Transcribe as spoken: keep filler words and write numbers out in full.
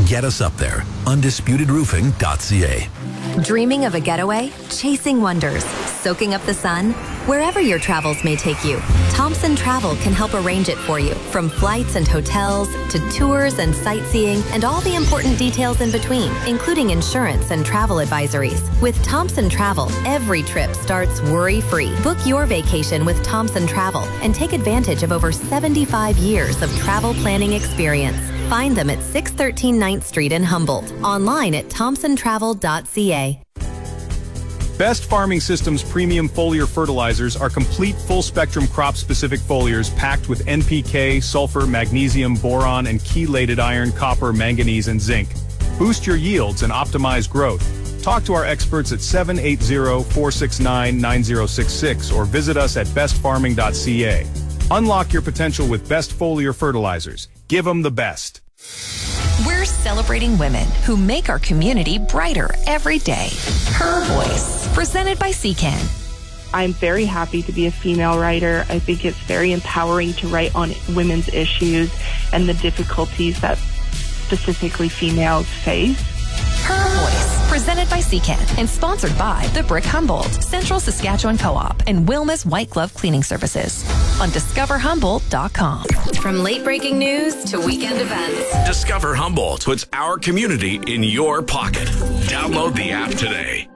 Get us up there. undisputed roofing dot c a. Dreaming of a getaway? Chasing wonders? Soaking up the sun? Wherever your travels may take you, Thompson Travel can help arrange it for you. From flights and hotels to tours and sightseeing and all the important details in between, including insurance and travel advisories. With Thompson Travel, every trip starts worry-free. Book your vacation with Thompson Travel and take advantage of over seventy-five years of travel planning experience. Find them at six thirteen ninth Street in Humboldt. Online at thompson travel dot c a. Best Farming Systems premium foliar fertilizers are complete full-spectrum crop-specific foliars packed with N P K, sulfur, magnesium, boron, and chelated iron, copper, manganese, and zinc. Boost your yields and optimize growth. Talk to our experts at seven eight zero, four six nine, nine zero six six or visit us at best farming dot c a. Unlock your potential with Best Foliar Fertilizers. Give them the best. We're celebrating women who make our community brighter every day. Her Voice, presented by C C A N. I'm very happy to be a female writer. I think it's very empowering to write on women's issues and the difficulties that specifically females face. Her Voice, presented by C C A N and sponsored by the Brick Humboldt, Central Saskatchewan Co-op, and Wilma's White Glove Cleaning Services on discover humboldt dot com. From late-breaking news to weekend events, Discover Humboldt puts our community in your pocket. Download the app today.